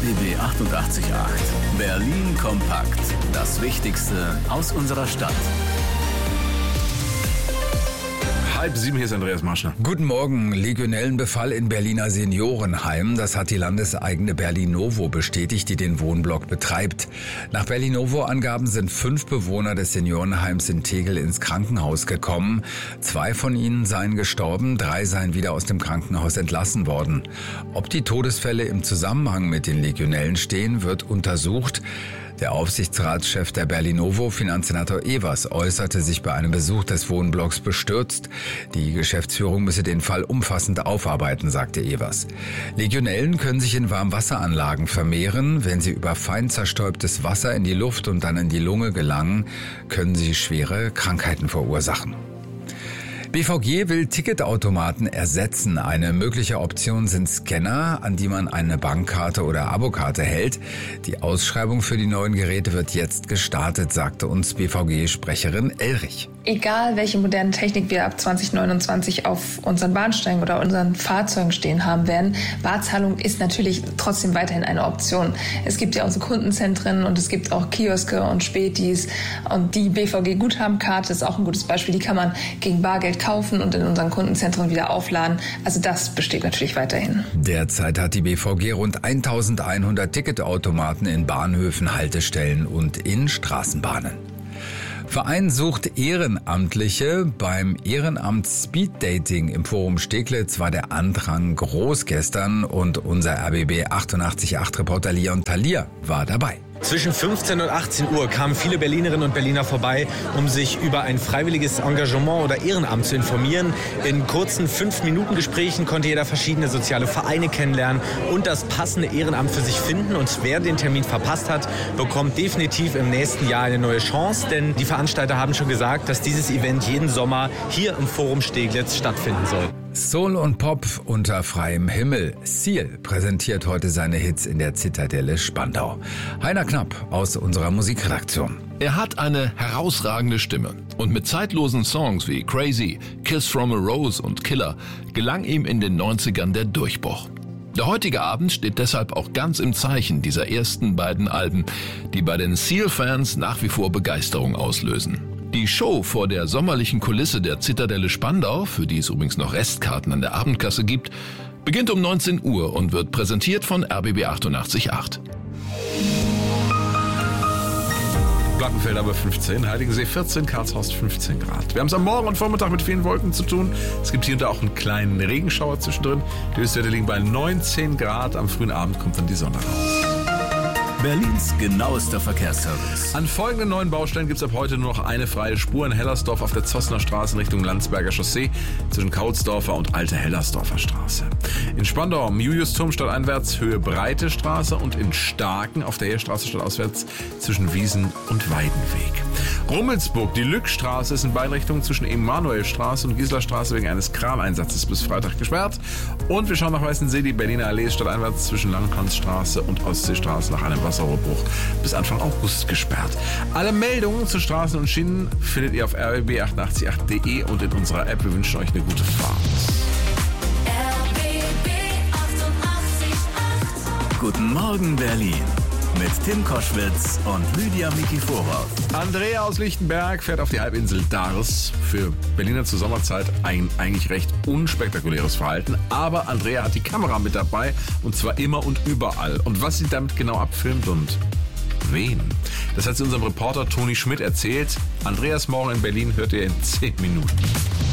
RBB 88.8. Berlin kompakt. Das Wichtigste aus unserer Stadt. 6:30, hier ist Andreas Marschner. Guten Morgen. Legionellenbefall in Berliner Seniorenheim. Das hat die landeseigene Berlinovo bestätigt, die den Wohnblock betreibt. Nach Berlinovo-Angaben sind 5 Bewohner des Seniorenheims in Tegel ins Krankenhaus gekommen. 2 von ihnen seien gestorben, 3 seien wieder aus dem Krankenhaus entlassen worden. Ob die Todesfälle im Zusammenhang mit den Legionellen stehen, wird untersucht. Der Aufsichtsratschef der Berlinovo, Finanzsenator Evers, äußerte sich bei einem Besuch des Wohnblocks bestürzt. Die Geschäftsführung müsse den Fall umfassend aufarbeiten, sagte Evers. Legionellen können sich in Warmwasseranlagen vermehren. Wenn sie über fein zerstäubtes Wasser in die Luft und dann in die Lunge gelangen, können sie schwere Krankheiten verursachen. BVG will Ticketautomaten ersetzen. Eine mögliche Option sind Scanner, an die man eine Bankkarte oder Abokarte hält. Die Ausschreibung für die neuen Geräte wird jetzt gestartet, sagte uns BVG-Sprecherin Elrich. Egal, welche moderne Technik wir ab 2029 auf unseren Bahnsteigen oder unseren Fahrzeugen stehen haben werden, Barzahlung ist natürlich trotzdem weiterhin eine Option. Es gibt ja unsere Kundenzentren und es gibt auch Kioske und Spätis. Und die BVG-Guthabenkarte ist auch ein gutes Beispiel. Die kann man gegen Bargeld kaufen und in unseren Kundenzentren wieder aufladen. Also das besteht natürlich weiterhin. Derzeit hat die BVG rund 1100 Ticketautomaten in Bahnhöfen, Haltestellen und in Straßenbahnen. Verein sucht Ehrenamtliche. Beim Ehrenamt Speeddating im Forum Steglitz war der Andrang groß gestern und unser RBB 88.8 Reporter Leon Thalia war dabei. Zwischen 15 und 18 Uhr kamen viele Berlinerinnen und Berliner vorbei, um sich über ein freiwilliges Engagement oder Ehrenamt zu informieren. In kurzen 5-Minuten-Gesprächen konnte jeder verschiedene soziale Vereine kennenlernen und das passende Ehrenamt für sich finden. Und wer den Termin verpasst hat, bekommt definitiv im nächsten Jahr eine neue Chance. Denn die Veranstalter haben schon gesagt, dass dieses Event jeden Sommer hier im Forum Steglitz stattfinden soll. Soul und Pop unter freiem Himmel. Seal präsentiert heute seine Hits in der Zitadelle Spandau. Heiner Knapp aus unserer Musikredaktion. Er hat eine herausragende Stimme und mit zeitlosen Songs wie Crazy, Kiss from a Rose und Killer gelang ihm in den 90ern der Durchbruch. Der heutige Abend steht deshalb auch ganz im Zeichen dieser ersten beiden Alben, die bei den Seal-Fans nach wie vor Begeisterung auslösen. Die Show vor der sommerlichen Kulisse der Zitadelle Spandau, für die es übrigens noch Restkarten an der Abendkasse gibt, beginnt um 19 Uhr und wird präsentiert von RBB 88.8. Plattenfeld aber 15, Heiligensee 14, Karlshorst 15 Grad. Wir haben es am Morgen und Vormittag mit vielen Wolken zu tun. Es gibt hier und da auch einen kleinen Regenschauer zwischendrin. Die Höchstwerte liegen bei 19 Grad. Am frühen Abend kommt dann die Sonne raus. Berlins genauester Verkehrsservice. An folgenden neuen Baustellen gibt es ab heute nur noch eine freie Spur in Hellersdorf auf der Zossner Straße in Richtung Landsberger Chaussee zwischen Kautzdorfer und Alte Hellersdorfer Straße. In Spandau am Juliusturm stadteinwärts Höhe Breite Straße und in Starken auf der Heerstraße stadtauswärts zwischen Wiesen und Weidenweg. Rummelsburg, die Lückstraße ist in beiden Richtungen zwischen Emanuelstraße und Gislerstraße wegen eines Kraneinsatzes bis Freitag gesperrt. Und wir schauen nach Weißensee, die Berliner Allee ist stadteinwärts zwischen Langkranzstraße und Ostseestraße nach einem Wasserrohrbruch bis Anfang August gesperrt. Alle Meldungen zu Straßen und Schienen findet ihr auf rbb888.de und in unserer App. Wir wünschen euch eine gute Fahrt. RBB 88.8. Guten Morgen Berlin. Mit Tim Koschwitz und Lydia Mikifora. Andrea aus Lichtenberg fährt auf die Halbinsel Dars. Für Berliner zur Sommerzeit ein eigentlich recht unspektakuläres Verhalten. Aber Andrea hat die Kamera mit dabei und zwar immer und überall. Und was sie damit genau abfilmt und wen? Das hat sie unserem Reporter Toni Schmidt erzählt. Andreas Morgen in Berlin hört ihr in 10 Minuten.